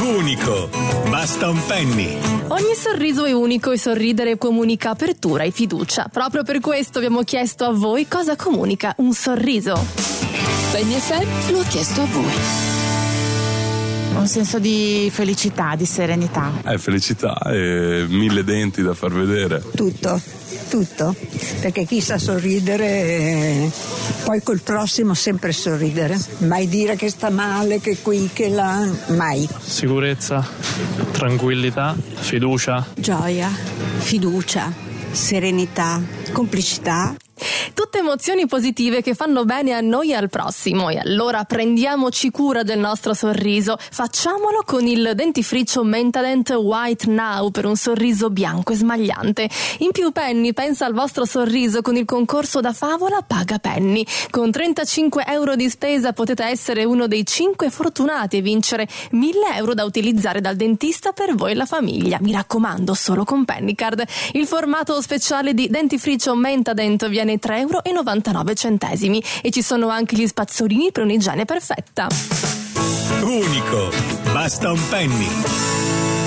Unico, basta un penny. Ogni sorriso è unico e sorridere comunica apertura e fiducia. Proprio per questo abbiamo chiesto a voi cosa comunica un sorriso. Penny FM lo ha chiesto a voi. Un senso di felicità, di serenità. Felicità e 1000 denti da far vedere. Tutto, perché chi sa sorridere poi col prossimo sempre sorridere, mai dire che sta male, che qui, che là, mai. Sicurezza, tranquillità, fiducia. Gioia, fiducia, serenità, complicità. Tutte emozioni positive che fanno bene a noi e al prossimo. E allora prendiamoci cura del nostro sorriso. Facciamolo con il dentifricio Mentadent White Now per un sorriso bianco e smagliante. In più Penny pensa al vostro sorriso con il concorso da favola Paga Penny. Con 35 euro di spesa potete essere uno dei 5 fortunati e vincere 1.000 euro da utilizzare dal dentista per voi e la famiglia. Mi raccomando, solo con Pennycard. Il formato speciale di dentifricio Mentadent viene 3,99 euro e ci sono anche gli spazzolini per un'igiene perfetta. Unico, basta un penny.